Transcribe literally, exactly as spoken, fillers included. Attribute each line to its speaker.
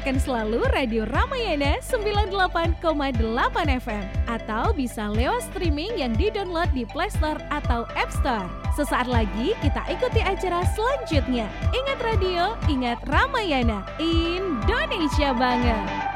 Speaker 1: dengarkan selalu Radio Ramayana sembilan puluh delapan koma delapan F M atau bisa lewat streaming yang di-download di Play Store atau App Store. Sesaat lagi kita ikuti acara selanjutnya. Ingat radio, ingat Ramayana, Indonesia banget.